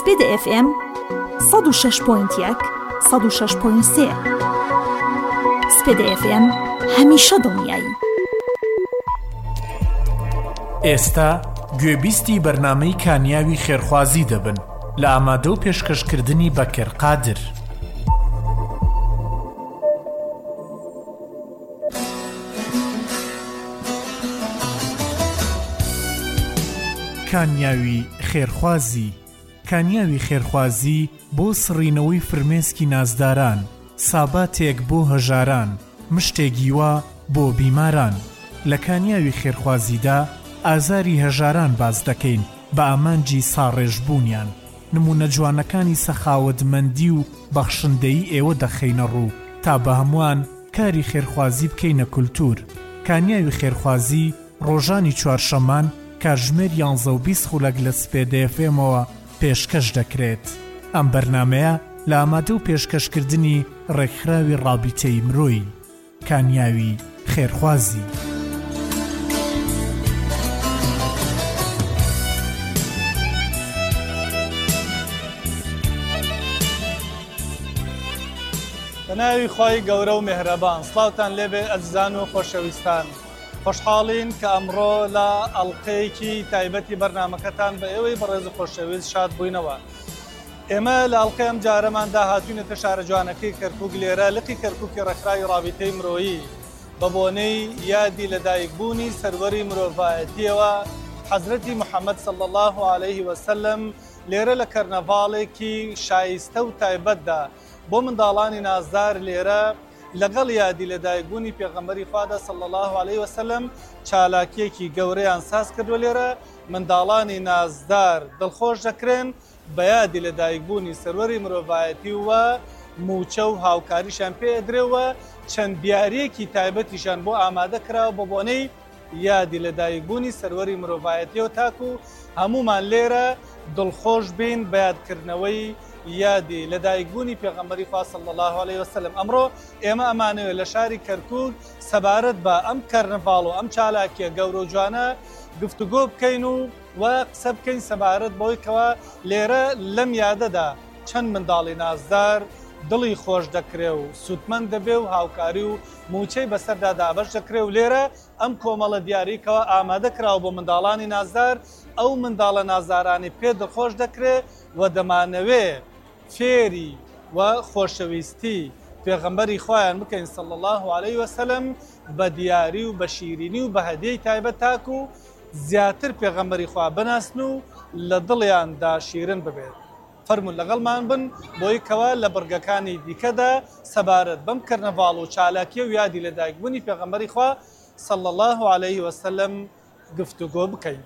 سپیدە FM 106.1 106.3 سپیدە FM هەمیشە دڵنیایی. ئێستا گوێبیستی بەرنامەی کانیاوی خێرخوازی دەبن لە ئامادە و پێشکەشکردنی بەکر قادر. کانیاوی خێرخوازی. کانیاوی خێرخوازی بۆ سڕینەوەی فرمێسکی نازداران، ساباتێک بۆ هەژاران، مشتێکی وا بۆ بیماران. لە کانیاوی خێرخوازیدا ئازاری هەژاران باز دەکەین بە ئامانجی ساڕێژبوونیان. نمونە جوانەکانی سەخاوەتمەندی و بەخشندەی ئێوە دەخەینە ڕوو تا بە هەمووان کاری خێرخوازی بکەینە کولتور. کانیاوی خێرخوازی ڕۆژانی چوارشەمان کاتژمێر 11:20 خولەک لە سپیدە FMەوە پێشکەش دەکرێت. ئەم بەرنامەیە لە ئامادە و پێشکەشکردنی ڕێکخراوی ڕابیتەی مرۆیی. کانیاوی خێرخوازی. بەناوی خوای گەورە و مێهرەبان، سڵاوتان لێبێ ئەزیزان و خۆشەویستان. خۆشحاڵین کە ئەمڕۆ لە ئەڵقەیەکی تایبەتی بەرنامەکەتان بە ئێوەی بەڕێز و خۆشەویست شاد بووینەوە. ئێمە لە ئەڵقەی ئەم جارەماندا هاتوینەتە شارە جوانەکەی کەرکووک لێرە لقی کەرکووکی ڕێکخراوی ڕابیتەی مرۆیی بە بۆنەی یادی لەدایکبوونی سەروەری مرۆڤایەتیەوە حەزرەتی محەممەد صلی الله عليه وسلم لێرە لە کەرنەڤاڵێکی شایستە و تایبەتدا بۆ منداڵانی نازدار لێرە لەگەڵ یادی لەدایکبوونی پێغەمبەری خوادا صلی الله عليه وسلم چالاکیەکی گەورەیان ساز کردووە. لێرە منداڵانی نازدار دڵخۆش دەکرێن بە یادی لەدایکبوونی سەروەری مرۆڤایەتی وە موچە و هاوکاریشان پێدرێەوە چەند دیارەیەکی تایبەتیشان بۆ ئامادە کراوە بۆ بۆنەی یادی لەدایکبوونی سەروەری مرۆڤایەتیەوە تاکو هەمومان لێرە دڵخۆش بین بە یادکردنەوەی یادی لەدایکبوونی پێغەمبەری خوا صلی الله عليه وسلم. ئەمڕۆ ئێمە ئەمانەوێت لە شاری کەرکووک سەبارەت بە ئەم کەرنڤاڵ و ئەم چالاکیە گەورە و جوانە گفتوگۆ بکەین و قسە بکەین سەبارەت بەوەی کەوا لێرە لەم یادەدا چەند منداڵی نازدار دڵی خۆش دەکرێ و سوودمەند دەبێ و هاوکاری و موچەی بەسەردا دابەش دەکرێ و لێرە ئەم کۆمەڵە دیاریکەوە ئامادە کراوە بۆ منداڵانی نازدار. ئەو منداڵە نازدارانی پێ دڵخۆش دەکرێ و دەمانەوێ فێری و خۆشەویستی پێغەمبەری خۆیان بکەین صلی الله عليه وسلم بە دیاری و بە شیرینی و بە هەدیەی تایبەت تاکو زیاتر پێغەمبەری خوا بناسن و لە دڵیاندا شیرن ببێت. فەرمون لەگەڵمان بن بۆی کەوا لە بڕگەکانی دیکەدا سەبارەت بەم کەرنەڤاڵ و چالاکیە و یادی لەدایکبوونی پێغەمبەری خوا صلی الله عليه وسلم گفتوگۆ بکەین.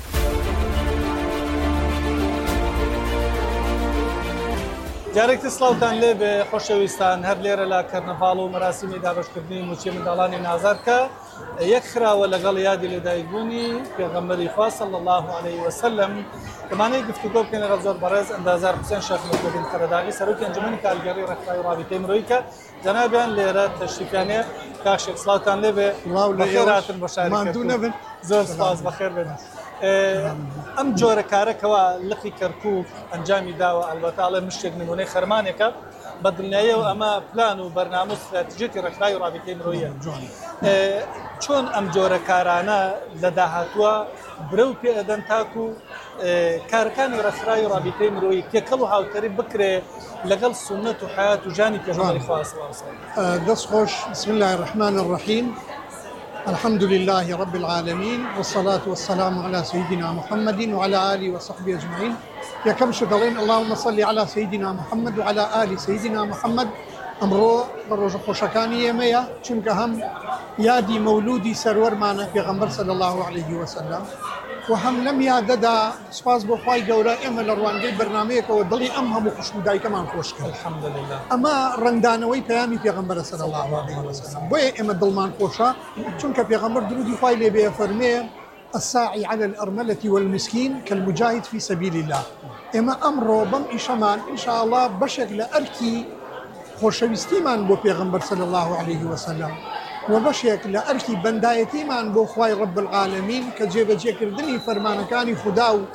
جارێکتر سڵاوتان لێبێ خۆشەویستان، هەر لێرە لە کەرنەڤاڵ و مەراسیمی دابەشکردنی موچەی منداڵانی نازدار کە یەک خراوە لەگەڵ یادی لەدایکبوونی پێغەمبەری خوا صلی الله عليه وسلم. دەمانەیە گفتوگۆ بکەین لەگەڵ زۆر بەڕێز ئەندازار حوسێن شێخ نوردین قەرەداغی سەرۆکی ئەنجومەنی کاریگەری ڕێکخراوی ڕابیتەی مرۆیی کە جەنابیان لێرە تەشریفیانەیە. کاکشێک سڵاوتان لێبێ، بەخێر هاتن بە شاری کەرکووک. زۆر سپاس، بەخێر بێن. ئەم جۆرە کارەکەوە لقی کەرکووک ئەنجامی داوە، ئەلبەتە ئەڵێ مشتێک نمونەی خەرمانێکە بە دڵنیاییەوە ئەمە پلان و بەرنامە و استراتیژیەتی ڕێکخراوی ڕابیتەی مرۆییە. چۆن ئەم جۆرە کارانە لە داهاتووە برە و پێ ئەدەن تاکو کارەکانی ڕێکخراوی ڕابیتەی مرۆیی تێکەڵ و هاوکاری بکرێ لەگەڵ سونەت و حیات و ژانی پێغەمبەری خوا صلی الله عليه وسلم. دەست خۆش. بسم الله الرحمن الرحيم. الحمد لله رب العالمين والصلاة والسلام على سيدنا محمد وعلى آله وصحبه أجمعين. يا كم شدلين اللهم صل على سيدنا محمد وعلى آل سيدنا محمد. أمرو بروج خوشكاني يميا چونك هم يادي مولودي سرور معنا في غمبر صلى الله عليه وسلم وهم لم ياددا سپاس بخواي گورا اما لروانگي برنامج ودلي امهم خوشوداي كمان خوش الحمد لله. اما رندانوي پیامي پیغمبر صلى الله عليه وسلم بو اما دلمان خوشا چونك پیغمبر درودي خوای له به فرمي الساعي على الارمله والمسكين كالمجاهد في سبيل الله. اما امر بم اشمان ان شاء الله بشكل اركي خوشويستي من بو پیغمبر صلى الله عليه وسلم وبشك لأركي بندايتي من بو خواي رب العالمين كجيب جيكردني فرمانكاني خداو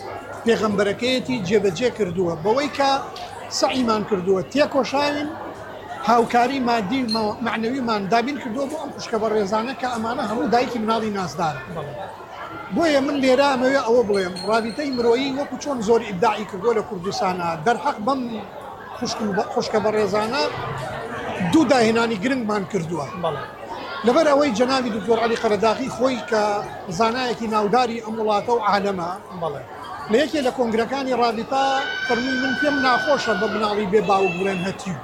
پێغەمبەرەکەیەتی جێبەجێ کردووە بەوەی کە سعیمان کردووە تێکۆشاوین هاوکاری مادی معنەویمان دابین کردووە بۆ ئەم خوشکە بەڕێزانە کە ئەمانە هەموو دایکی مناڵی نازدار بۆیە من لێرە ئەمەوێ ئەوە بڵێم ڕابطەی مرۆیی وەکو چۆن زۆر ئیبداعی کردووە لە کوردستانە دەرحەق بەم خوشکە بەڕێزانە دوو داهێنانی گرنگمان کردووە لەبەر ئەوەی جەنابی دکتۆر عەلی قەرەداغی خۆی کە زانایەکی ناوداری ئەم وڵاتە و عالەمە لە یەکێ لە کۆنگرەکانی ڕابطە فەرمووی من پێم ناخۆشە بە مناڵی بێ باوک بڵێن هەتیو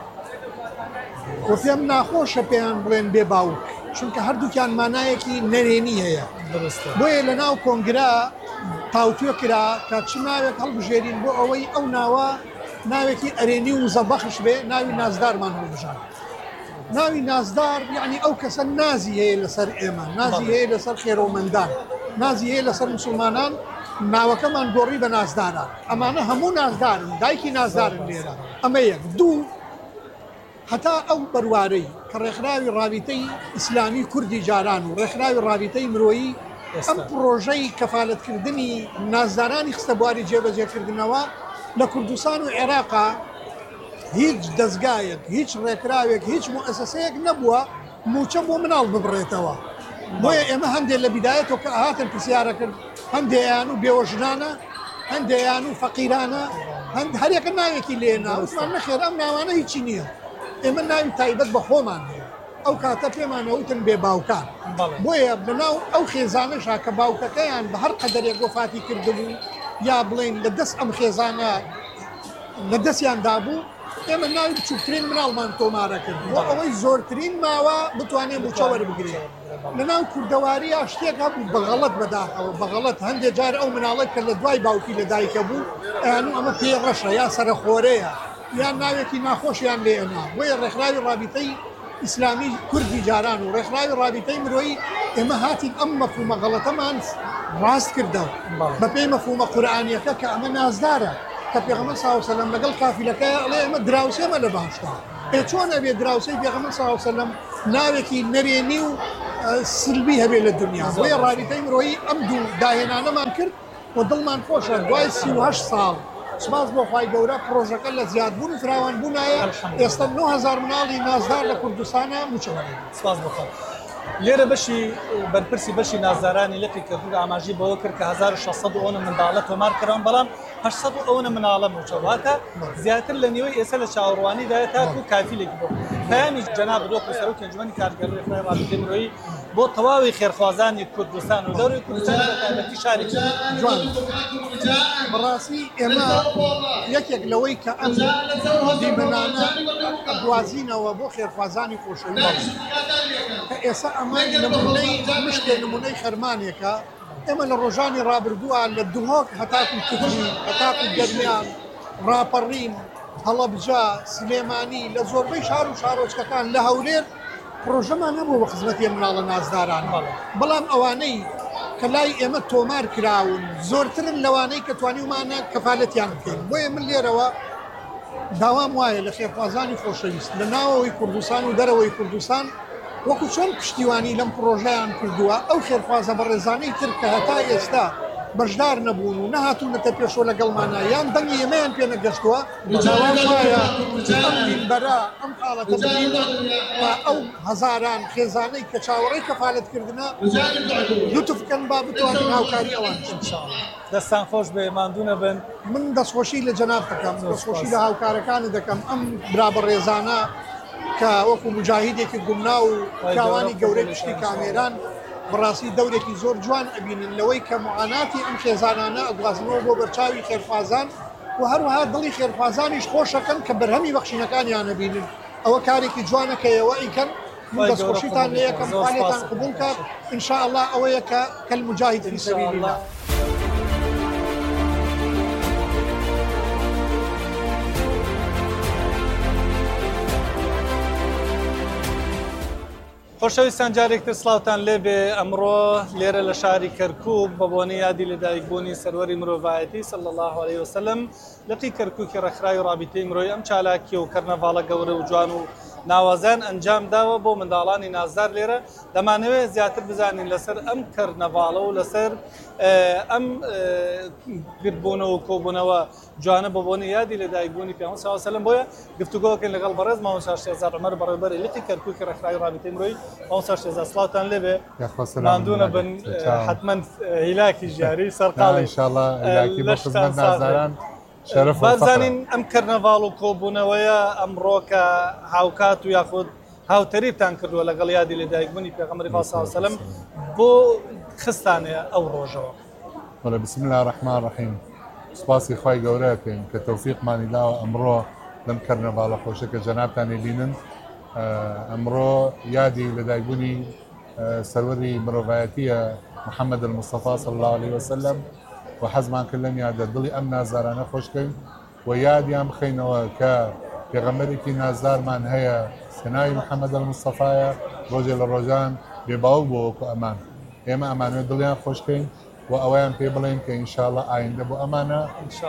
و پێم ناخۆشە پێیان بڵێن بێ باوک چونکە هەردووکیان مانایەکی نەرێنی هەیە بۆیە لە ناو کۆنگرا تاوتوێ کرا کە چ ناوێک هەڵبژێرین بۆ ئەوەی ئەو ناوە ناوێکی ئەرێنی و زەبەخش بێ ناوی نازدارمان هەڵبژان ناوی نازدار یعنی ئەو کەسە نازی هەیە لەسەر ئێمە نازی هەیە لەسەر خێرەومەندان نازی هەیە لەسەر مسلمانان ناوەکەمان گۆڕی بە نازداران ئەمانە هەموو نازدارن دایکی نازدارن لێرە ئەمە یەک دوو هەتا ئەو بەروارەی کە ڕێکخراوی ڕابطەی ئیسلامی کوردی جاران و ڕێکخراوی ڕابطەی مرۆیی ئەم پرۆژەی کەفالەتکردنی نازدارانی خستە بواری جێبەجێکردنەوە لە کوردستان و عێراقا هیچ دەستگایەک هیچ ڕێکراوێک هیچ موئەسسەیەک نەبووە موچە بۆ مناڵ ببڕێتەوە بۆیە ئێمە هەندێک لە بیدایەتەوە کە هاتن پرسیارە کرد هەندێیان و بێوەژنانە هەندێیان و فەقیرانە هەرێکە ناوێکی لێنا وتمان نەخێر ئەم ناوانە هیچی نییە ئێمە ناوی تایبەت بە خۆمان هەیە ئەو کاتە پێمانەوتن بێ باوکان بۆیە بەناو ئەو خێزانەشا کە باوکەکەیان بە هەر قەدەرێک وفاتی کردبوو یا بڵێن لە دەست ئەم خێزانە لە دەستیان دابوو ئێمە ناوی بچووکترین مناڵمان تۆمارە کرد بۆ ئەوەی زۆرترین ماوە بتوانێت موچە وەربگرێت لە ناو کوردەواریە شتێک هەبوو بەغەڵەت بەداخەوە بەغەڵەت هەندێک جار ئەو مناڵێک کە لە دوای باوکی لە دایکە بوو ئەیانوو ئەمە پێڕەشە یا سەرخۆرەیە یان ناوێکی ناخۆشیان لێنا بۆیە ڕێکخراوی ڕابطەی ئیسلامی کوردی جاران و ڕێکخراوی ڕابطەی مرۆیی ئێمە هاتین ئەم مەفهومە غەڵەتەمان ڕاست کردەوە بە پێی مەفهومە قورئانیەکە کە ئەمە نازدارە کە پێغەمبەر صلی الله علیه و سلم لەگەڵ کافیلەکەی ئەڵێ ئێمە دراوسێمە لە باشتا چۆن ئەبێ دراوسەی پێغەمبەر صلی الله علیه و سلم ناوێکی نەرێنی و سلبی هەبێ لە دنیا بۆیە ڕابطەی مرۆیی ئەم دوو داهێنانەمان کرد و دڵمان خۆشە دوای 38 ساڵ سپاس بۆ خوای گەورە پرۆژەکە لە زیادبوون و فراوانبوونایە ئێستا 9000 مناڵی نازدار لە کوردستانە موچەوەرێت سپاس بۆ لێرە بەشی بەرپرسی بەشی نازدارانی لەقی کردو ئاماژی بەوە کرد کە 1600 ئەوە منداڵە تۆمار کراون بەڵام 800 ئەوە مناڵە موچەواتە زیاتر لە نیوەی ئێستا لە چاوەڕوانیدایە تاکو کافیلێکی بۆ پەیامی جەناب دۆکتۆر سەرۆکی ئەنجومەنی کارگەری ڕێکخراوی ڕابطەی مرۆیی بۆ تەواوی خێرخوازانی کوردستان و دەوری کوردستان بە تایبەتی شارێکی جوان بەڕاستی ئێمە یەکێک لەوەی کە ئەم دیمەنانە دوازینەوە بۆ خێرخوازانی خۆشەویست کە ئێستا ئەمە نمونەی مشتێک نمونەی خەرمانێکە ئێمە لە ڕۆژانی ڕابردووە لە دوهۆک هەتاکو کوردی هەتاکو گەرمیان ڕاپەڕین هەڵەبجە سلێمانی لە زۆربەی شار و شارۆچکەکان لە هەولێر پرۆژەمان نەبوو بە خزمەتی مناڵە نازداران بەڵام ئەوانەی کە لای ئێمە تۆمار کراون زۆرترن لەوانەی کە توانیومانە کەفالەتیان بکەین بۆیە من لێرەوە داوام وایە لە خێرخوازانی خۆشەویست لە ناوەوەی کوردستان و دەرەوەی کوردستان وەکو چۆن پشتیوانی لەم پرۆژەیان کردووە ئەو خێرخوازە بەڕێزانەی تر کە هەتا ئێستا بەشدار نەبوون و نەهاتوونەتە پێشۆ لەگەڵمانە یان دەنگی ئێمەیان پێ نەگەشتووە داوام وایە ئەم مینبەرە ئەم حاڵەتە ببینە و ئەو هەزاران خێزانەی کە چاوەڕێی کەفالەتکردنە لوتف بکەن با بتوانین هاوکاری ئەوان دەستان خۆش بێ ماندوو نەبن من دەستخۆشی لە جەناب دەکەم دەستخۆشی لە هاوکارەکانت دەکەم ئەم برا بەڕێزانە کە وەکو مجاهیدێکی گومنا و کاوانی گەورەی پشتی کامێران بەڕاستی دەورێکی زۆر جوان ئەبینن لەوەی کە معاناتی ئەم خێزانانە ئەگوازنەوە بۆ بەرچاوی خێرخوازان و هەروەها دڵی خێرخوازانیش خۆشەکەن کە بەرهەمی بەخشینەکانیان ئەبینن ئەوە کارێکی جوانە کە ئێوە ئیکەن من دەستخۆشیتان لە یەکەم خاڵێتان قبول کات ئینشاء الله ئەوەیە کە کەلمجاهید فی سەبیل الله خۆشەویستان جارێکتر سڵاوتان لێبێ ئەمڕۆ لێرە لە شاری کەرکووک بە بۆنەی یادی لەدایکبوونی سەروەری مرۆڤایەتی صلی الله علیه وسلم لەقی کەرکووکی ڕێکخراوی ڕابطەی مرۆیی ئەم چالاکی و کەرنەڤاڵە گەورە و جوان و ناوازیان ئەنجام داوە بۆ منداڵانی نازدار لێرە دەمانەوێت زیاتر بزانین لەسەر ئەم کەرنەڤاڵە و لەسەر ئەم گرتبوونەوە و کۆبوونەوە جوانە بۆبوونی یادی لەدایکبوونی پێغەمبەر صلی الله علیه و سلم بۆیە گفتوگۆکەین لەگەڵ بەڕێز مامۆستا شێرزاد عومەر بەڕێوەبەری لقی کەرکووکی ڕێکخراوی ڕابطەی مرۆیی مامۆستا شێرزاد سڵاوتان لێبێ ماندوونە بن حتمما هیلاکی ژیاری سەرقاڵی ئینشاءالله هیلاکی بۆ خزمەت نازداران بازانین ئەم کەرنەڤاڵ و کۆبوونەوەیە ئەمڕۆ کە هاوکات و یاخود هاوتەریبتان کردووە لەگەڵ یادی لەدایکبوونی پێغەمبەری خوا صلی الله علیه و سلم بۆ خستانەیە ئەو ڕۆژەوە. بسم الله الرحمن الرحیم. سپاسی خوای گەورەکەین کە تەوفیقمانی داوە ئەمڕۆ لەم کەرنەڤاڵە خۆشە کە جەنابتان بینن. ئەمڕۆ یادی لەدایکبوونی سەروەری مرۆڤایەتیە محەممەد المستەفا صلی الله عليه وسلم و حەزمان کرد لەم یادە دڵی ئەم نازدارانە خۆشکەین و یادیان بخەینەوە کە پێغەمبەرێکی نازدارمان هەیە کە ناوی محەممەد المستەفایە ڕۆژێ لە ڕۆژان بێباو بۆ وەکو ئەمان ئێمە ئەمانوێت دڵیان خۆشکەین و ئەوەیان پێ بڵێن کە ئینشاءالله ئایندە بۆ ئەمانە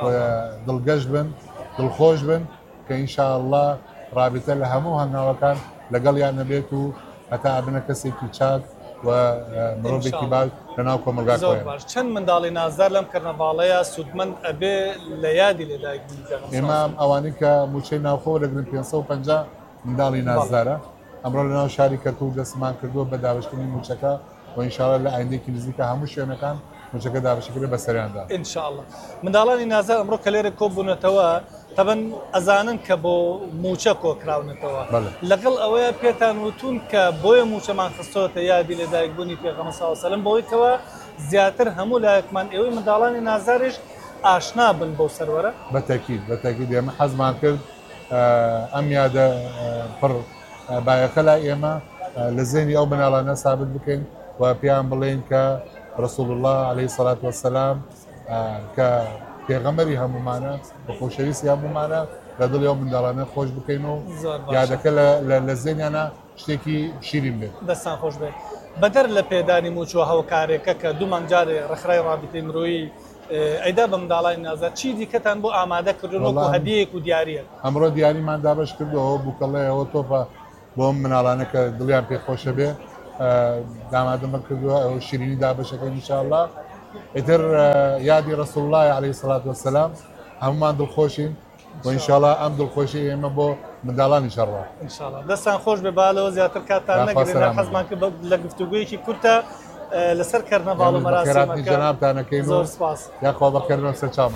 دڵگەشت بن دڵخۆش بن کە ئینشاءالله ڕابطە لە هەموو هەنگاوەکان لەگەڵیان نەبێت و هەتا ئەبنە کەسێکی چاک و مرۆڤێکی باش لەناو کۆمەلگاکەوە. چەند منداڵی نازدار لەم کەرنەڤاڵەیە سودمەند ئەبێ لە یادی لەدایکبوونی پێغەمبەر. ئێمە ئەوانەی کە موچەی ناوخۆ دەگرن 550 منداڵی نازدارە ئەمڕۆ لەناو شاری کەرکووک دەستمان کردووە بە دابەشکردنی موچەکە و ئینشاءالله لە ئایندێکی نزیکە هەموو شوێنەکان موچەکە دابەشکرێ بەسەریاندا. ئینشاءالله منداڵانی نازدار ئەمڕۆ کە لێرە کۆبوونەتەوە تەبەن ئەزانن کە بۆ موچە کۆکراونەتەوە لەگەڵ ئەوەیە پێتان وتون کە بۆیە موچەمان خستۆتە یادی لەدایکبوونی پێغەمبەر صلی الله علیه و سلم بۆی کەوە زیاتر هەموو لایەکمان ئێوەی منداڵانی نازداریش ئاشنا بن بۆ سەروەرە. بەتەکید ئێمە حەزمان کرد ئەم یادە پڕ بایەخە لای ئێمە لە زێنی ئەو بناڵانە سابت بکەین و پێیان بڵێن کە رسول الله عليه الصلاة والسلام کە پێغەمبەری هەمومانە بە خۆشەویستی هەمومانە لە دڵی ئەو منداڵانە خۆش بکەین و یادەکە لە زێنیانە شتێکی شیرین بێت. دەستان خۆش بێت. بەدەر لە پێدانی موچوە هەوکارێکە کە دوو مانجارێ ڕێکخراوی ڕابطەی مرۆیی ئەیدا بە منداڵانی نازدار چی دیکەتان بۆ ئامادەکردن وەکو هەدیەیەک و دیاریە؟ ئەمڕۆ دیاریمان دابەش کردەوە بووکەڵەیەوە تۆپە بۆ مناڵانە کە دڵیان پێخۆشە بێ دامادەمە کردووە ئەو شیرینی دابەشەکەی ئینشاءالله. ئیتر یادی رسول الله عليه الصلاة والسلام هەمومان دڵخۆشین و ئینشاءالله ئەم دڵخۆشی ئێمە بۆ منداڵانی شەڕە. ئینشاءالله دەستان خۆش بێ بالەوە زیاتر کاتتان نەگرێت حەزمان کرد لە گفتوگویەکی کورتە لەسەر کەرنەڤاڵ و مەراسیمەکە جەنابتانەکەین و زۆر سپاس یاخوا بەخێربێن سەرچاومە.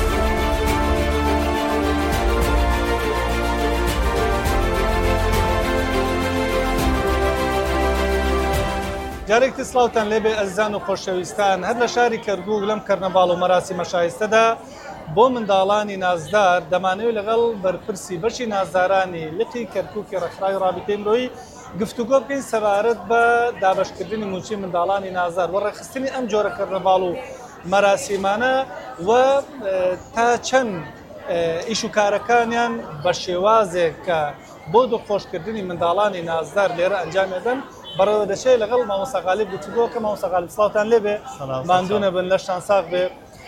جارێکی سڵاوتان لێبێ ئەزیزان و خۆشەویستان هەر لە شاری کەرکووک لەم کەرنەڤاڵ و مەراسیمە شایستەدا بۆ منداڵانی نازدار دەمانەوێت لەگەڵ بەرپرسی بەشی نازدارانی لقی کەرکووکی ڕێکخراوی ڕابطەی مرۆیی گفتوگۆ بکەین سەبارەت بە دابەشکردنی موچەی منداڵانی نازدار و ڕێکخستنی ئەم جۆرە کەرنەڤاڵ و مەراسیمانە و تا چەند ئیش و کارەکانیان بە شێوازێک کە بۆ دڵخۆشکردنی منداڵانی نازدار لێرە ئەنجامێدەن بەڕێوە دەچێت لەگەڵ مامۆستا غالیب گفتوگۆکە. مامۆستا غالیب سڵاوتان لێبێ ماندوونە بن لەشتان ساغ بێ.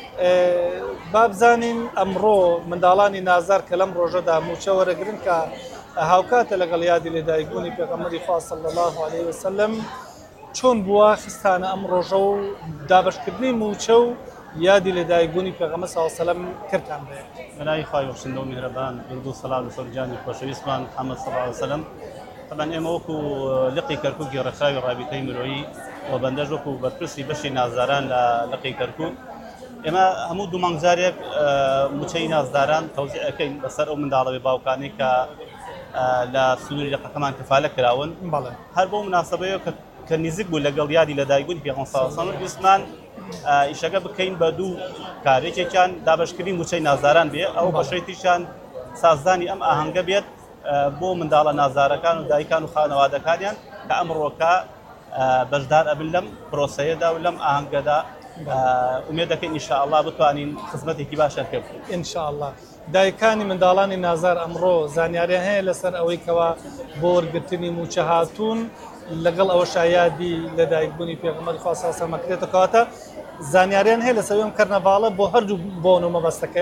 با بزانین ئەمڕۆ منداڵانی نازدار کە لەم ڕۆژەدا موچە وەرەگرن کە هاوکاتە لەگەڵ یادی لەدایکبوونی پێغەمبەری خوا صلی الله عليه وسلم چۆن بووە خستانە ئەم ڕۆژە و دابەشکردنی موچە و یادی لەدایکبوونی پێغەمبەر صلی الله عليه وسلم کردتان بێ. بەلای خوای بەخشندە و میهرەبان درود و سەلام لەسەر جانی خۆشەویستمان محەممەد صلی الله عليه وسلم. طبعا ئێمە وەکو لقی کەرکووکی ڕێکخراوی ڕابطەی مرۆیی و بەندەش وەکو بەرپرسی بەشی نازداران لە لقی کەرکووک ئێمە هەموو دوو مانگجارێک موچەی نازداران تەوزیع ئەەکەین بەسەر ئەو منداڵەوەی باوکانی کە لە سنووری لقەکەمان کفالە کراون هەر بۆ مناسبەیە کە نزیک بوو لەگەڵ یادی لەدایکبوونی پێغەمبەر صلی الله عليه وسلم ویستمان ئیشەکە بکەین بە دوو کارێکێکیان دابەشکردنی موچەی نازداران بێ ئەو بەشێتیشان سازدانی ئەم ئاهەنگە بێت بۆ منداڵە نازدارەکان و دایکان و خانەوادەکانیان کە ئەمڕۆکە بەشدار ئەبن لەم پرۆسەیەدا و لەم ئاهەنگەدا ئومێد دەکەین ئینشاءالله بتوانین خزمەتێکی باشە پێ بکەین. ئینشاءالله دایکانی منداڵانی نازدار ئەمڕۆ زانیاریان هەیە لەسەر ئەوەی کەوا بۆ وەرگرتنی موچە هاتوون لەگەڵ ئەوە شایادی لەدایکبوونی پێغەمبەری خوا صلی الله علیه و سلم کاتە زانیاریان هەیە لەسەر ئەم کەرنەڤاڵە بۆ هەردوو بۆن و مەبەستەکە.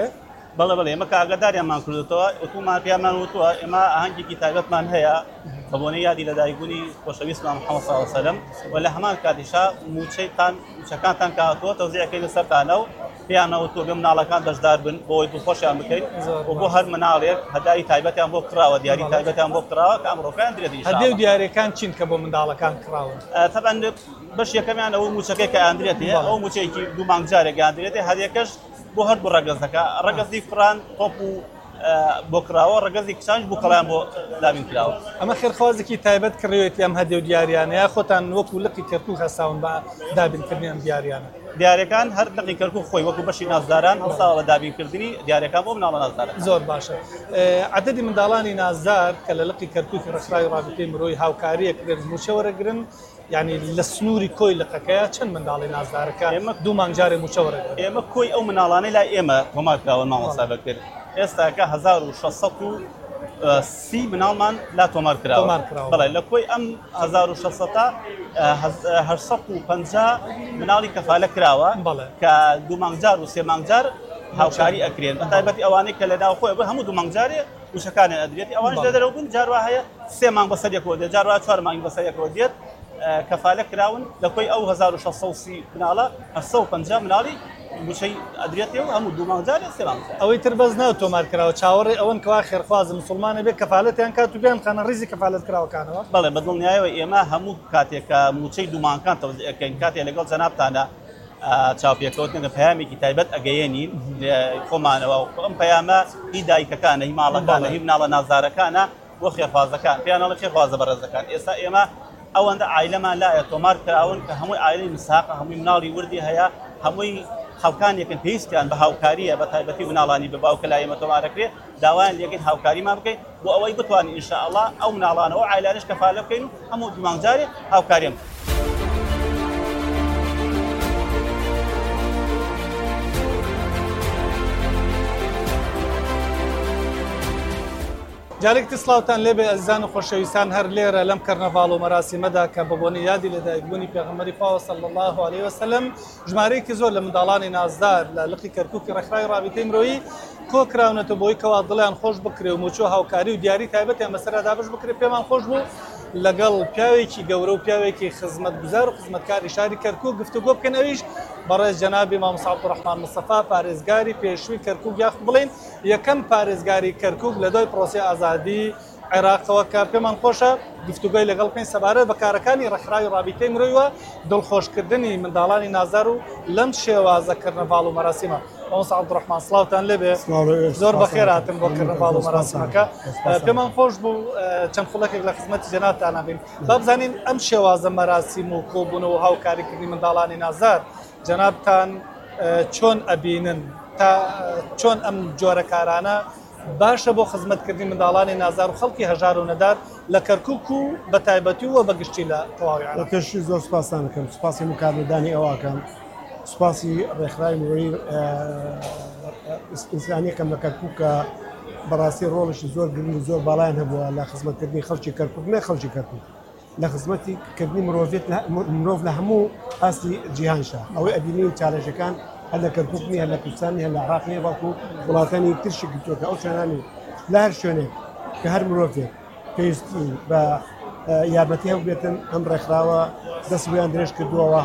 بەڵێ بڵێ ئێمە کاگەداریانمان کردوتەوە ئۆتوماتیانمان وتووە ئێمە ئاهەنگێکی تایبەتمان هەیە بە بۆنەی یادی لەدایکبوونی خۆشەویستمان محەممەد صلی الله علیه و سلم و لە هەمان کاتیشا موچەکانتان کاتەوە تەوزیعەکەی لەسەرتانە و پێیانەوتوە بێ مناڵەکان بەشدار بن بۆ ئەوەی دڵخۆشیان بکەین و بۆ هەر مناڵێک هەدای تایبەتیان بۆ کراوە دیاری تایبەتیان بۆ کراوە کە ئەمڕۆکان درێت هەدێ و دیارەکان چین کە بۆ منداڵەکان کراون تەبەن بەش یەکەمیان ئەوە موچەکەی کە ئاندرێت ئەو موچەیەکی دوو مانگ جارێک ئاندرێتێ هەریەکەش بۆ هەر بۆ ڕەگەز دەکات ڕەگەزی فران تۆپ و بۆ کراوە ڕەگەزی کچانش بۆ کەڵیان بۆ دابین کراوە ئەمە خێرخوازێکی تایبەت کڕێتی ئەم هەدێ و دیاریانەیە خۆتان وەکو لقی کەرکوو هەساون بە دابینکردنیان دیاریانە دیارەکان هەر لقی کەرکوو خۆی وەکو بەشی نازداران هەڵساوە بە دابینکردنی دیارەکان بۆ مناڵە نازداران زۆر باشە عەدەدی منداڵانی نازدار کە لە لقی کەرکووکی ڕێکخراوی ڕابطەی مرۆیی هاوکاریەک کرێن موچە وەرەگرن یعنی لە سنووری کۆی لقەکەیە چەند منداڵی نازدارەکە ئێمە دوو مانگ جارێ موچە وەرەگرن ئێمە کۆی ئەو مناڵانەی لای ئێمە تۆمارکراوە مامۆستا کرد ئێستاکە 1630 مناڵمان لا تۆمار کراوە بەڵێ لە کۆی ئەم 1600 850 مناڵی کەفالە کراوە کە دوو مانگجار و سێ مانگجار هاوکاری ئەکرێن بە تایبەتی ئەوانەی کە لە ناو خۆی بە هەموو دوو مانگجارێ وشەکانیان ئەدرێتی ئەوانش لە دەرەوە بوون جاروا هەیە سێ مانگ بەسەر یەکەوە دێت جاروا 4 مانگ بەسەر یەکەوە دێت کەفالە کراون لە کۆی ئەو 1630 مناڵە 850 مناڵی موچەی ئەدرێتێ و هەموو دوو مانگجارێ سێ مانگجار ئەوەی تر بەس ناو تۆمار کراوە چاوەڕێ ئەوەن کەوا خێرخواز مسلمانە بێت کەفالەتیان کات و بیان خانە ڕیزی کەفالەت کراوەکانەوە بەڵێ بەدڵنیایەوە ئێمە هەموو کاتێکە موچەی دوومانکان تەوزیعەکەین کاتێک لەگەڵ جەنابتانە چاوپێکەوتنە پەیامێکی تایبەت ئەگەیەنین خۆمانەوە ئەم پەیامە هی دایکەکانە هی ماڵەکانە هی مناڵە نازارەکانە بۆ خێرخوازەکان پێیانەڵە خێرخوازە بەڕێزەکان ئێستا ئێمە ئەوەندە عایلەمان لایە تۆمار کراون کە هەمووی عایلەی مساقە هەمووی مناڵی وردی هەیە هەمووی خەڵکانێکن پێویستیان بە هاوکاریە بە تایبەتی مناڵانی بە باوکە لای ئێمە تۆمارەکرێت داوایان لێگەین هاوکاریمان بکەین بۆ ئەوەی بتوانین ئینشاءالله ئەو مناڵانەوە عایلانش کەفالە بکەین و هەموو دوو مانگجارێ هاوکاریم جارێک سلااوان لێبێ ئەزیزان و خۆشەویستان هەر لێرە لەم کەرنەڤاڵ و مەراسیمەدا کە بەبوونی یادی لەدایکبوونی پێغەمبەری خوا صلی الله علیه و سلم ژمارەیەکی زۆر لە منداڵانی نازدار لە لقی کەرکووکی ڕێکخراوی ڕابطەی مرۆیی کۆکراونەتە بۆی کەوا دڵیان خۆش بکرێ و موچۆ هاوکاری و دیاری تایبەتیان بەسەرا دابش بکرێ پێمان خۆش بوو لەگەڵ پیاوێکی گەورە و پیاوێکی خزمەتگوزار و خزمەتکاری شاری کەرکووک گفتوگۆ بکەن ئەویش بەڕێز جەنابی مامۆستا عەبدوڕەحمان مستەفا پارێزگاری پێشووی کەرکووک یاخ بڵین یەکەم پارێزگاری کەرکووک لە دوای پرۆسی ئازادی عێراقەوە کە پێمان خۆشە گفتوگۆی لەگەڵ بکەین سەبارەت بە کارەکانی ڕێکخراوی ڕابطەی مرۆییەوە دڵخۆشکردنی منداڵانی نازار و لەم شێوازە کەرنەڤاڵ و مەراسیمە مامۆستا عەبدوڕەحمان سڵاوتان لێبێ زۆر بەخێر هاتن بۆ کەرنەڤاڵ و مەراسیمەکە پێمان خۆش بوو چەند خولەکێک لە خزمەتی جەنابتان نابین با بزانین ئەم شێوازە مەراسیم و کۆبوونەوە و هاوکاریکردنی منداڵانی نازار جەنابتان چۆن ئەبینن تا چۆن ئەم جۆرە کارانە باشە بۆ خزمەتکردنی منداڵانی نازار و خەڵکی هەژار و نەدار لە کەرکووک و بە تایبەتی و بە گشتی لە تەواوی عێراق. پێشی زۆر سوپاسان دەکەم سوپاسی مکالمەدانی ئەوەکەم سوپاسی ڕێکخراوی مرۆیی ئینسانیەکەم لە کەرکووکە بەڕاستی ڕۆڵشی زۆر گرنگ و زۆر باڵایان هەبووە لە خزمەتکردنی خەڵکی کەرکووک نە خەڵکی کەرکووک لە خزمەتی کردنی مرۆڤ لە هەموو ئاستی جیهانشە ئەوەی ئەبینی چالێژەکان هەر لە کەرکووک نیە هەر لە کوردستانی هەر لە عێراق نیە بەڵکو وڵاتانی ترشی گرتووەکە ئەو شوێنانی لە هەر شوێنێک کە هەر مرۆڤێک پێویستی بە یارمەتی هەبێتن ئەم ڕێکخراوە دەست بۆیان درێژ کردووەوە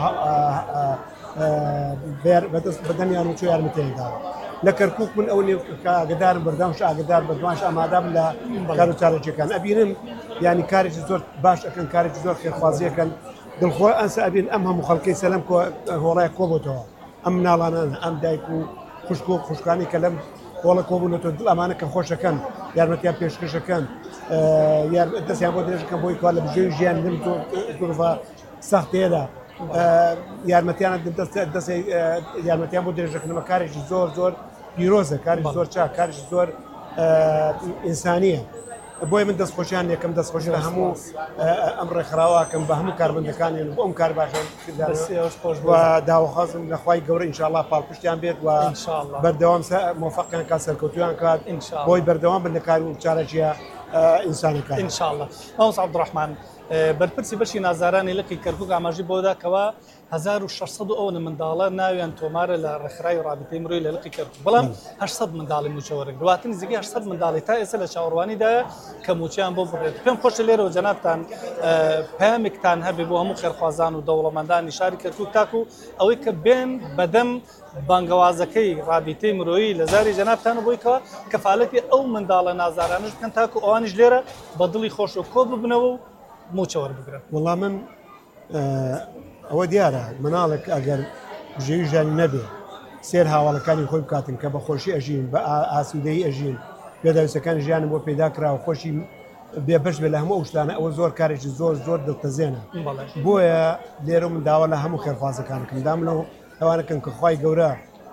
بەدەمیان و چۆ یارمەتیانداوە لە کەرکووک من ئەو ئاگدارم بەردەمش ئاگدار بەدوانش ئامادەم لە کار و چالێکیەکان ئەبینم ینی کارێکی زۆر باش ئەەکەن کارێکی زۆر خێرخوازیەکەن دڵخۆ ئەنسە ئەبین ئەم هەموو خەڵکەی سەلەم هۆڵای کۆبووتەوە ئەم مناڵانانە ئەم دایک و خوشک و خوشکانی کە لەم وڵە کۆبوونەوە دڵ ئەمانە کە خۆشەکەن یارمەتیان پێشکەشەکان دەستیان بۆ درێژەکەن بۆی کار لە بژێوی ژیان لەم گرڤە سەختەیەدا یارمەتیانە یارمەتیان بۆ درێژەکەنەوە کارێکی زۆر زۆر پیرۆزە کارێکی زۆر چاک کارێکی زۆر ئینسانیە بۆی من دەستخۆشیان یەکەم دەستخۆشی لە هەموو ئەم ڕێکخراوەکەم بە هەموو کاربندەکانیان بۆ ئەم کار باشە داواخوازم لەخوای گەورە ئینشاءالله پاڵپشتیان بێت و بەردەوام مۆفەقیان کات سەرکەوتویان کات بۆی بەردەوام بن لە کار و چارەکیە ئینسانەکان ئینشاءالله. مامۆستا عەبدوڕەحمان بەرپرسی بەشی نازارانی لقی کەرکووک ئاماژی بۆ داکەوە 1600 ئەو منداڵە ناویان تۆمارە لە ڕێکخراوی ڕابطەی مرۆیی لە لقی کەرکووک بەڵام 800 منداڵی موچەوەرەگرت دواتر نزیکەی 800 منداڵی تا ئێستا لە چاوەڕوانیدایە کە موچیان بۆ بڕێت پێم خۆشە لێرەوە جەنابتان پامێکتان هەبێ بۆ هەموو خێرخوازان و دەوڵەمەندانی شاری کەرکووک تاکو ئەوەی کە بێن بەدەم بانگەوازەکەی ڕابطەی مرۆیی لە زاری جەنابتان بۆیکەوە کەفالەتی ئەو منداڵە نازارانش بکەن تاکو ئەوانیش لێرە بە دڵی خۆش و کۆ ببنەوە و موچەوەر بگرن. وەڵام من ئەوە دیارە مناڵێک ئەگەر ژێوی ژانی نەبێ سێر هاواڵەکانی خۆی بکاتن کە بە خۆشی ئەژین بە ئاسوودەیی ئەژین پێداویستەکانی ژیانم بۆ پێدا کراوە خۆشی بێبەش بێ لە هەموو ئەو شتانە ئەوە زۆر کارێکی زۆر دڵتەزێنە بۆیە لێرە من داوا لە هەموو خێرخوازەکانەکەم دامنەوە ئەوانەکەن کە خوای گەورە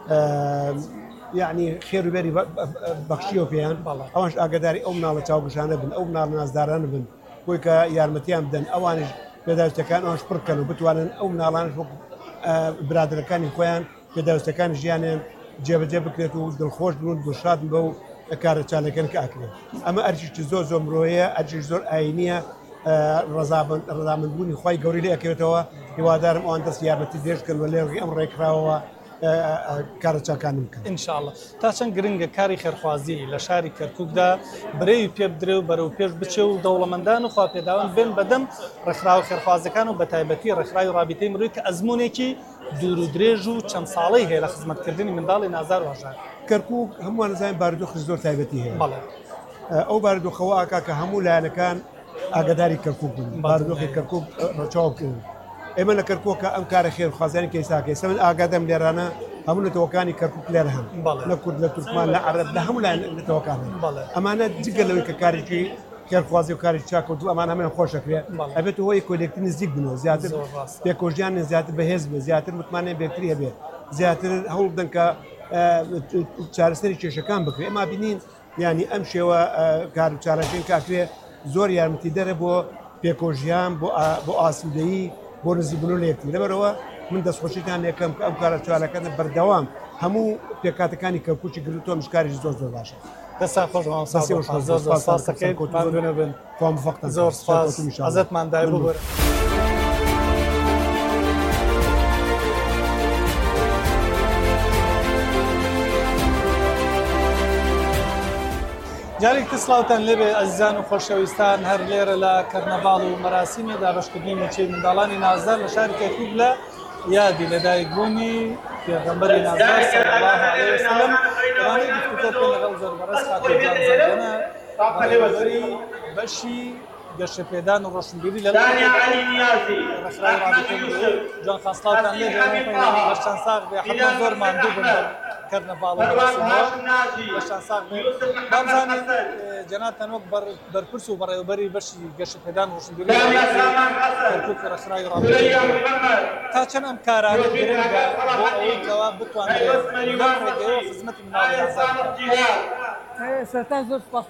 یعنی خێر و بەری بەخشیەوە پێیان ئەوانش ئاگداری ئەو مناڵە چاوگشانە بن ئەو مناڵ نازدارانە بن بۆی کە یارمەتیان بدەن ئەوانش پێداویستەکان ئەوش پڕکەن و بتوانن ئەو مناڵانش وەک برادرەکانی خۆیان پێداویستەکانی ژیانیان جێبەجێ بکرێت و دڵخۆش بن و دڵشاد بە و کارە چالەکەن کە ئاکرێت ئەمە ئەرچی زۆر مرۆیە ئەرچی زۆر ئاینیە ڕەزامەندبوونی خوای گەوری لێ ئەکەوێتەوە هیوادارم ئەوان دەست یارمەتی دێشکن و لێ ئەم ڕێکراوەوە کارە چاکانم بکەن ئینشاءڵڵا تا چەند گرنگە کاری خێرخوازی لە شاری کەرکووکدا برێوی پێ بدرێ و بەرەو پێش بچێ و دەوڵەمەندان و خواپێداوان بێن بەدەم ڕێکخراوە خێرخوازەکان و بە تایبەتی ڕێکخراوی ڕابطەی مرۆیی کە ئەزمونێکی دوور و درێژ و چەند ساڵەی هەیە لە خزمەتکردنی منداڵی نازار و هەژار. کەرکووک هەمووان نزانین بارودۆخی زۆر تایبەتی هەیە ئەو بارودۆخەوە ئاکا کە هەموو لایەنەکان ئاگداری کەرکووک بن بارودۆخی کەرکووک ڕەچاو بکەن ئێمە لە کەرکووکە ئەم کارە خێرخوازانی کەیساکەی سەمن ئاگادەم لێرانە هەموو نەتەوەکانی کەرکووک لێرە هەن لە کورد لە تورکمان لە عەرەب لە هەموو لایەن نەتەوەکان ئەمانە جگە لەوەی کە کارێکی خێرخوازی و کاری چاکەوتو ئەمان هەمێن خۆشەکرێت ئەبێت هۆی کۆلێکتی نزیک بنەوە زیاتر پێکۆژیان زیاتر بەهێز بێ زیاتر متمانێن بێکتری هەبێ زیاتر هەوڵ بدەن کە چارەسەری کێشەکان بکرێت ئەما بینین ینی ئەم شێوە کار و چارەکەین کاکرێ زۆر یارمەتی دەرە بۆ پێکۆژیان بۆ ئاسوودەیی بۆ نزیکبوون و لەیەکتر لەبەرەوە من دەستخۆشیتان لێکەم کە ئەم کارە چارەکەن بەردەوام هەموو پێکاتەکانی کەرکووکی گرتووە مشکاریش زۆر باشە. دەستا خۆش زۆر سپاس ئەزەتمان دای ببەر. جارێکی سلااوتان لێبێ ئەزیزان و خۆشەویستان هەر لێرە لە کەرنەڤاڵ و مەراسیمێدا بەشکردنی موچەی منداڵانی نازدار لە شاری کەرکووک لە یادی لەدایکبوونی پێغەمبەری نازدار صلی الله علیه وسلم ئەوانەی گفتوگۆ بکەین لەگەڵ زۆربەڕست خاتوجان زەنجەنە بەڕێوەبەری بەشی گەشەپێدان و ڕۆشنبیری لە ڕێکخراوی ڕابطەی مرۆیی جوان خان سلااوتان لێبێ بە چەند ساغ بێ حەما زۆر ماندوو بن کەرنەڤاڵ و مەراسیمەوە بە چەند ساغ بێ بامزانین جەنابتان وەک بەرپرس و بەڕێوەبەری بەشی گەشەپێدان و ڕۆشنبیری کەرکووک ڕێکخراوی ڕابطەی تا چەند ئەم کارانە گرنگە بۆ ئەوەی کەوا بتوانرێت لەم ڕێگەیەوە خزمەتی منداڵی نازار سەرتان زۆر سپاس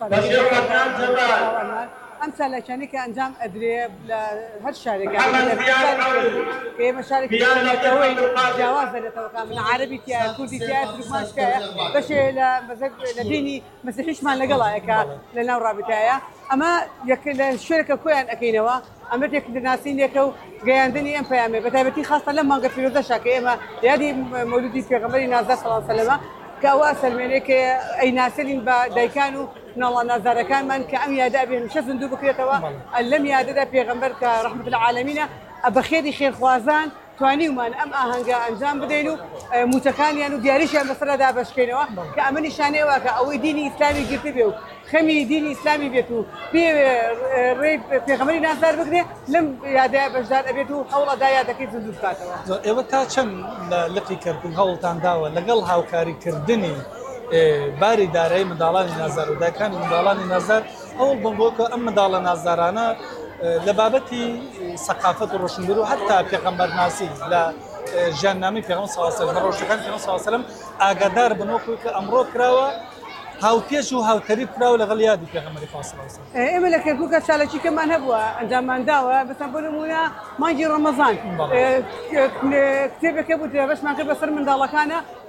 ئەم چالاکیانەی کە ئەنجام ئەدرێ لە هەر شارێک کە ئێمە شارێکی دەوەی جیاواز دەرێتەوەکان من عەرەبی تایە کوردی تایە تورکمان تایە بەشێ لە دینی مەسیحیشمان لەگەڵایەکە لە ناو ڕابطەیە ئەمە لە شوێنێکە کۆیان ئەەکەینەوە ئەمە تێک دەناسینێکە و گەیاندنی ئەم پەیامێ بە تایبەتی خاستە لە مانگە پیرۆزەشە کە ئێمە یادی مەولودی پێغەمبەری نازدار صلی الله علیه وسلم کە ئەوە سەلمێنێکە ئەیناسرین بە دایکان و مناڵە نازارەکانمان کە ئەم یادە ئەبێن شە زندوو بکرێتەوە لەم یادەدا پێغەمبەر کە ڕەحمەت العالەمینە بە خێری خێرخوازان توانیومان ئەم ئاهەنگە ئەنجام بدەین و موچەکانیان و دیاریشیان بەسەردا بەشکەینەوە کە ئەمە نیشانەیەوە کە ئەوەی دینی ئیسلامی گرتە بێ و خەمی دینی ئیسلامی بێت و ڕێی پێغەمبەری نازدار بکرێ لەم یادەیە بەشدار ئەبێت و هەوڵەدا یادەکەی زندوو بکاتەوە. ئێوە تا چەند لە لقی کەرکووک هەوڵتان داوە لەگەڵ هاوکاریکردنی باری دارایی منداڵانی نازار و دایکانی منداڵانی نازار هەوڵ بن بۆ کە ئەم منداڵە نازارانە لە بابەتی سەقافەت و ڕۆشنبیری و حتا پێغەمبەرناسی لە ژیاننامەی پێغەمبەر صلی الله علیه و سلم ڕۆژەکانی پێغەمبەر صلی الله علیه و سلم ئاگادار بن وەکو کە ئەمڕۆ کراوە هاوپێش و هاوتەریب کراوە لەگەڵ یادی پێغەمبەری خوا صلی الله علیه و سلم. ئێمە لە کەرکووکە چالاکیکەمان هەبووە ئەنجاممان داوە بەسەر بۆ نمونە مانگی ڕەمەزان کتێبێکە بوو ڕەشمان کرد بەسەر منداڵەکانە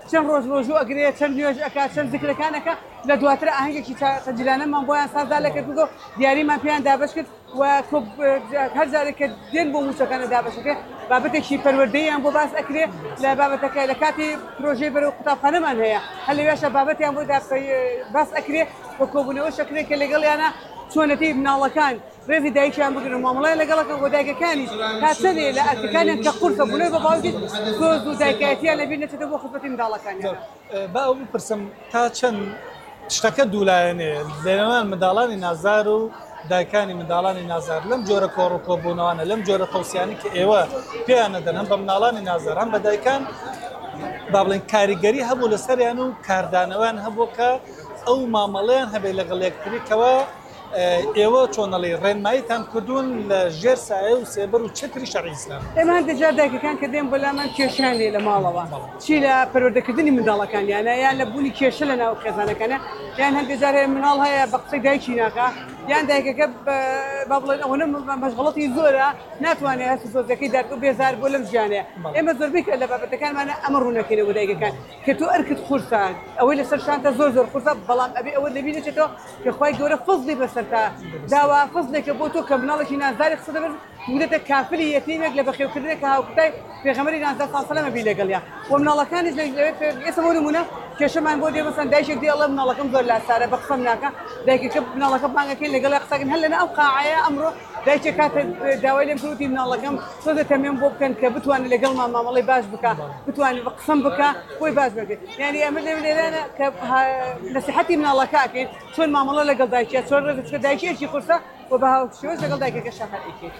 چەند ڕۆژ ڕۆژوو ئەگرێت چەند نوێژ ئەکات چەند ذکرەکانەکە لە دواتر ئاهەنگێکی تەجیلانەمان بۆیان سازدا لەکردو دیاریمان پێیان دابش کرد و هەر جارێک کە دێن بۆ موچەکانە دابشەکە بابەتێکی پەروەردەیان بۆ باس ئەکرێ لە بابەتەکە لە کاتی پرۆژەی بەرەو قوتابخانەمان هەیە هەر لەوێشە بابەتیان بۆ باس ئەکرێ بۆ کۆبوونەوە شەکرێک کە لەگەڵیانە چۆنەتی مناڵەکان ڕێزی دایکیان بگرن مامەڵای لەگەڵەکە بۆ دایکەکانی تا چەندێ لە ئەرکەکانیان کە قورسە بوونەوەی بە باوکی سۆز و دایکایەتیان لەبیر نەچێتە بۆ خزمەتی منداڵەکانیان. با ئەو بپرسم تا چەند شتەکە دوولایەنێ لەنێوان منداڵانی نازار و دایکانی منداڵانی نازار لەم جۆرە کۆڕ و کۆبوونەوانە لەم جۆرە تەوسیانی کە ئێوە پێیان نەدەن هەم بە منداڵانی نازار هەم بە دایکان با بڵێن کاریگەری هەبوو لەسەریان و کاردانەوەیان هەبوو کە ئەو مامەڵەیان هەبێ لەگەڵ یەکتریکەوە ئێوە چۆنەڵی ڕێنماییتان کردوون لە ژێر سایە و سێبەر و چتری شەڕعی ئیسلام. ئێمە هەندێک دایکەکان کە دێن بۆ لامان کێشیان لێ لە ماڵەوە چی لە پەروەردەکردنی منداڵەکانیانە یان لە بوونی کێشە لە ناو خێزانەکانە یان هەندێک جار هەیە مناڵ هەیە بە قسەی دایکی ناکا یان دایکەکە با بڵێن ئەوەنە مەشغەڵەتی زۆرە ناتوانێت هەست زۆزەکەی دەرکە بێزار بۆ لەم ژیانەیە ئێمە زۆربەی لە بابەتەکانمانە ئەمە ڕوونەکەینە بۆ دایکەکان کە تۆ ئەرکت قورسە ئەوەی لەسەر شانتە زۆر قورسە بەڵام ئەبێ ئەوە لەبیر نەچێتەوە کە خوای گەورە فەزلی بەسەرتا داوا فەزلێکە بۆ تۆ کە مناڵێکی نازداری قسە دەبێت ودەتە کافری یەتیمێک لە بەخێوکردنێکە هاوکتای پێغەمبەری نازدار سەڵەمە بی لەگەڵیا و مناڵەکانیش لەوێت ئێستا بۆ نمونە کێشەمان بۆ دێ مەسەن دایشێک دێ ئەڵێ مناڵەکەم زۆر لاسارە بە قسەم ناکە دایکەکە مناڵەکە بانگەکەی لەگەڵ قسەکەن هەر لەنە ئەو قاعەیە ئەمڕۆ دایکێک کاتە داوای لێم کردوتی مناڵەکەم سۆزە تەمێن بۆ بکەن کە بتوانێت لەگەڵ مامەڵەی باش بکە بتوانێت بە قسەم بکە بۆی باش بکەیت یعنی ئەمە لێرانە کە نەسیحەتی مناڵەکەکەین چۆن مامەڵە لەگەڵ دایکیە چۆن ڕێزە دایکێکی قورسە و بە هاوشێوەش لەگەڵ دایکەکە شەفاعیکەیت.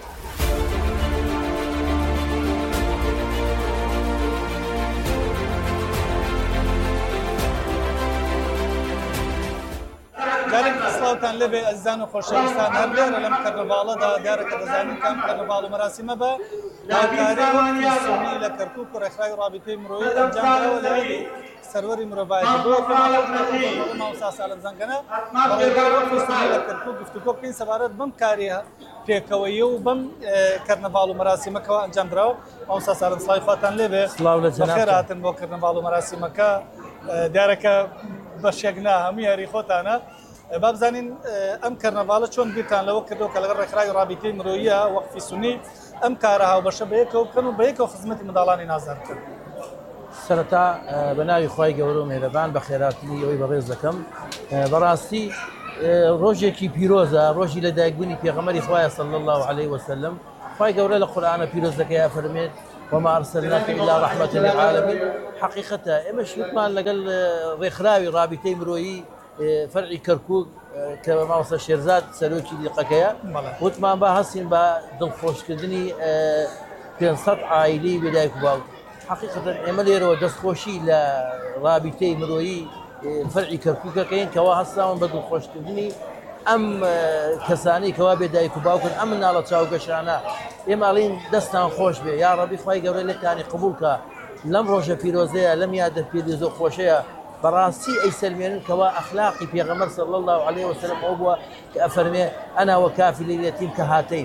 جارێک سڵاوتان لێبێ ئەزیزان و خۆشەویستان هەر لێرە لەم کەرنەڤاڵەدا دیارەکە دەزانین کام کەرنەڤاڵ و مەراسیمە بە هاوکاری سنی لە کەرکووک و ڕێکخراوی ڕابطەی مرۆیی ئەنجامدراوە لە هێلی سەروەری مرۆڤایەتی بۆ مامۆستا سالم زەنگەنە بەڕێوەبەری سنی لە کەرکووک گفتوگۆ بکەین سەبارەت بەم کاری پێکەوەیی و بەم کەرنەڤاڵ و مەراسیمەکەەوە ئەنجامدراوە مامۆستا سالم سڵاوی خواتان لێبێ بەخێر هاتن بۆ کەرنەڤاڵ و مەراسیمەکە دیارەکە بەشێکنا هەموو یاری خۆتانە با بزانین ئەم کەرنەڤاڵە چۆن بیرتان لەوە کردەوە کە لەگەڵ ڕێکخراوی ڕابطەی مرۆییە وەقفی سونی ئەم کارە هاوبەشە بەیەکەوە بکەن و بەیەکەوە خزمەتی منداڵانی نازار بکەن. سەرەتا بە ناوی خوای گەورە و مێرەبان بە خێراتنی ئەوەی بەڕێز دەکەم بەڕاستی ڕۆژێکی پیرۆزە ڕۆژی لە دایکبوونی پێغەمبەری خوایە صلی الله علیه وسلم خوای گەورە لە قورئانە پیرۆزەکەیە فەرمێت وما أرسلناك إلا رحمة للعالمين حقيقة إما شوتمان لقل ريخراوي رابطي مروي فرعي كركوك كما وصل شيرزاد سلوكي لقكيا وتمان با هسين با دڵخۆش كردني بين سەد عائلي بدايك باو حقيقة إما ليرو دەستخۆشی لە رابطي مروي فرعي كركوك كاين كوا هسان بدڵخۆش كردني ئەم کەسانی کەوا بێدایک و باوکن ئەم مناڵە چاوگەشانە ئێماڵین دەستان خۆش بێ یا ڕەبی خوای گەورە لێکانی قبولکە لەم ڕۆژە پیرۆزەیە لەم یادە پیرۆزە خۆشەیە بەڕاستی ئەی سەلمێنن کەوا ئەخلاقی پێغەمبەر صلی الله علیه وسلم ئەو بووە کە ئەفەرمێ ئەنا وەکافلی اليەتیم کەهاتەین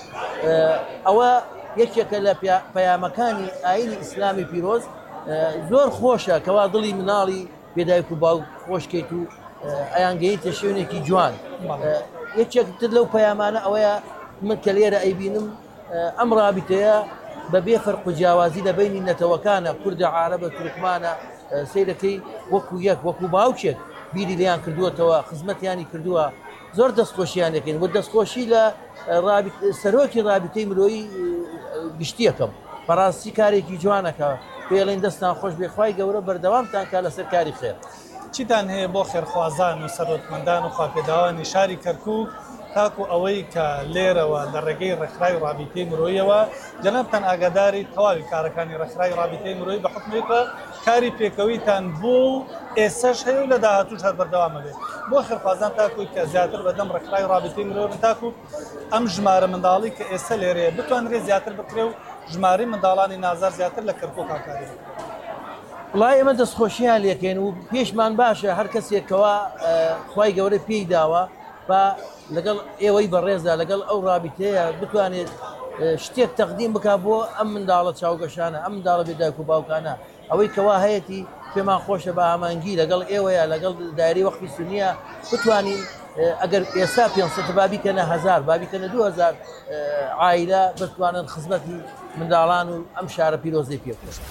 ئەوە یەکێکە لە پەیامەکانی ئاینی ئیسلامی پیرۆز زۆر خۆشە کەوا دڵی مناڵی بێدایک و باوک خۆشکەیت و ئەیانگەیتە شوێنێکی جوان یەکێکتر لەو پەیامانە ئەوەیە من کە لێرە ئەیبینم ئەم رابطەیە بەبێ فەرق و جیاوازی لە بینی نەتەوەکانە کوردە عارەبە تورکمانە سەیرەکەی وەکو یەک وەکو باوکێک بیری لیان کردووەتەوە خزمەتیانی کردووە زۆر دەستخۆشیان دەکەین و دەستخۆشی لە سەرۆکی رابطەی مرۆیی گشتیەکەم بەڕاستی کارێکی جوانەکە پێڵێن دەستان خۆش بێ خوای گەورە بەردەوامتان کا لەسەر کاری خێر. چیتان هەیە بۆ خێرخوازان و سەرۆکمەندان و خواپێداوانی شاری کەرکووک تاکو ئەوەی کە لێرەوە لە ڕێگەی ڕێکخراوی ڕابطەی مرۆییەوە جەنابتان ئاگاداری تەواوی کارەکانی ڕێکخراوی ڕابطەی مرۆیی بە حکمێکە کاری پێکەویتان بوو ئێسەش هەیە و لە داهاتووش هەر بەردەوامە بێت بۆ خێرخوازان تاکوی کە زیاتر بەدەم ڕێکخراوی ڕابطەی مرۆیی تاکو ئەم ژمارە منداڵی کە ئێستا لێرەیە بتوانرێت زیاتر بکرێ و ژمارەی منداڵانی نازار زیاتر لە کەرکووک کاری وڵای ئەمە دەستخۆشییان لێکەین و پێشمان باشە هەر کەسێکەوە خوای گەورە پێی داوە بە لەگەڵ ئێوەی بەڕێزدا لەگەڵ ئەو رابطەیە بتوانێت شتێک تەقدیم بک بۆ ئەم منداڵە چاوگەشانە ئەم منداڵە بێدایک و باوکانە ئەوەی کەوا هەیەی پێمان خۆشە بە ئامانگی لەگەڵ ئێوەیە لەگەڵ دایری وەقفی سونیە بتوانین ئەگەر ئێستا 500 بابیکەنە 1000 بابیکەنە 2000 عائیلە بتوانن خزمەتی منداڵان و ئەم شارە پیرۆزەی پێ بکەن.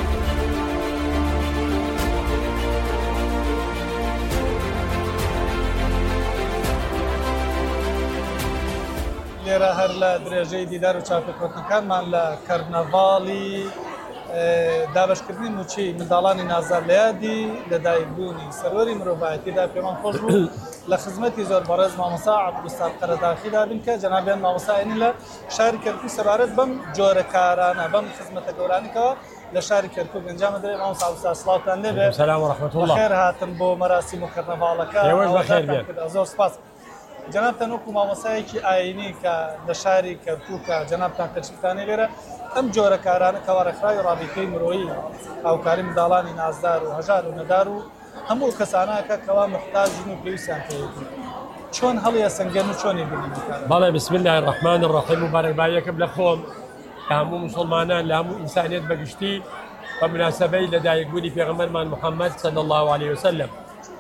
لێرە هەر لە درێژەی دیدار و چاپێکوتنەکانمان لە کەرنەڤاڵی دابشکردنی موچی منداڵانی نازار لە یادی لەدایکبوونی سەرۆری مرۆڤایەتیدا پێمان خۆش بوو لە خزمەتی زۆر بەڕێز مامۆستا عەبدولستار قەرەداخیدا بین کە جەنابیان مامۆستایانی لە شاری کەرکووک سەبارەت بەم جۆرە کارانە بەم خزمەتە گەورانیکەوە لە شاری کەرکووک ئەنجامە دەبێت. مامۆستا عەبدولستار سڵاوتان لێبێ. سەلام و ڕەحمەت الله. بەخێر هاتن بۆ مەراسیم و کەرنەڤاڵەکە. زۆر سپاس. جەنابتان وەکو مامۆستایەکی ئاینی کە لە شاری کەرکووکە جەنابتان کەچیفتانی لێرە ئەم جۆرە کارانە کەوا ڕێکخراوی ڕابطەی مرۆیی هاوکاری منداڵانی نازدار و هەژار و نەدار و هەموو کەسانەکە کەوا محتاجین و پێویستیان پێوێتی چۆن هەڵیە سەنگەن و چۆنی بینی بکارن؟ بەڵێ بسم الله الرحمن الرحیم و بارەکبایەکەم لە خۆم لە هەموو مسلمانان لە هەموو ئینسانیەت بەگشتی بە مناسبەی لەدایکبوونی پێغەمبەرمان محەممەد صلی الله عليه وسلم.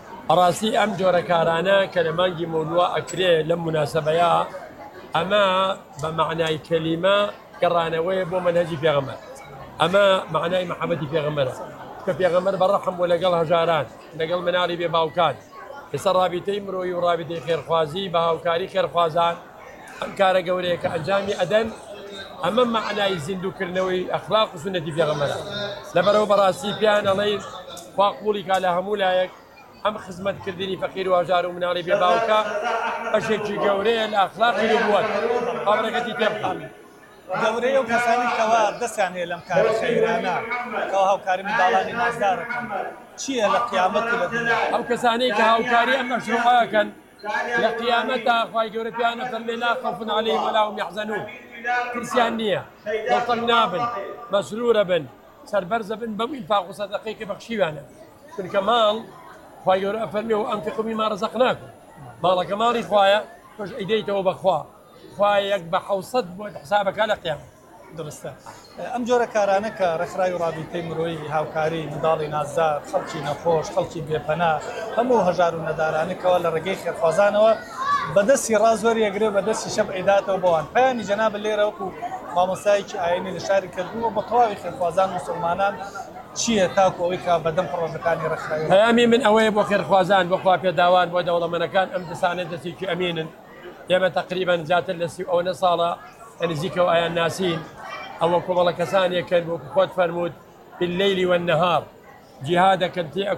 ڕاستی ئەم جۆرە کارانە کە لە مانگی مەولووە ئەکرێ لەم مناسبەیە ئەمە بە معنای کەلیمە گەڕانەوەی بۆ منهەجی پێغەمبەر، ئەمە معنای محەبەتی پێغەمبەرە کە پێغەمبەر بەڕەحم بۆ لەگەڵ هەژاران لەگەڵ مناڵی بێ باوکان ئێستا ڕابطەی مرۆیی و ڕابطەی خێرخوازی بە هاوکاری خێرخوازان ئەم کارە گەورەیە کە ئەنجامی ئەدەن ئەمە معنای زیندووکردنەوەی ئەخلاق و سنەتی پێغەمبەرە. لەبەرەوە بەڕاستی پیان ئەڵێن خوا قبوڵی کا لە هەموو لایەک ئەم خزمەتکردنی فەقیر و هەژار و مناڵی بێ باوکە بەشێکی گەورەیە لە ئەخلاقی نبووەت. خاوەنەکەتی پێ بخەن. گەورەی و کەسانی کەوا دەستیان هەیە لەم کارە خەیرانە کەوا هاوکاری منداڵانی نازدارەکەن چییە لە قیامەت و لە دنیا؟ ئەو کەسانەی کە هاوکاری ئەم مەشروعەکەن لە قیامەتە خوای گەورە پیانە فەرمێ لا خوف عەلەیهیم ولا هم یحزنون، ترسیان نییە، دڵتەنگ نابن، مەسرورە بن، سەربەرزە بن بەم ئینفاق و سەدەقەی کە بەخشیوانە. چونکە ماڵ خوای گەورە ئەفەرمێ و ئەنفقوا میما رەزەقناکم، ماڵەکە ماڵی خوایە تۆش ئەیدەیتەوە بەخوا، خوای یەک بە 700 بۆ حسابەکە لە قیامەت. درستە. ئەم جۆرە کارانە کە ڕێکخراوی و ڕابطەی مرۆیی هاوکاری منداڵی نازدار خەڵکی نەخۆش خەڵکی بێپەنا هەموو هەژار و نەدارانەکەوە لە ڕێگەی خێرخوازانەوە بەدەستی ڕاز وەریەگرێ بەدەستی شەب ئەیداتەوە بۆوان. پەیامی جەنابە لێرە وەکو مامۆستایەکی ئاینی لە شاری کەرکووک بە تەواوی خێرخوازان مسلمانان چییە تاکو ئەوەی کە بەدەم پڕۆژەکانی ڕێکخراوی؟ پەیامی من ئەوەیە بۆ خێرخوازان بۆ خوا پێداوان بۆ دەوڵەمەندەکان ئەم دەسانە دەستێکی ئەمینن. ئێمە تقریبا زیاتر لە 30 ساڵە نزیکەوە ئایان ناسین ئەوە کۆمەڵە کەسانێکن وەکو خۆت فەرموود بالليل والنهار جهادك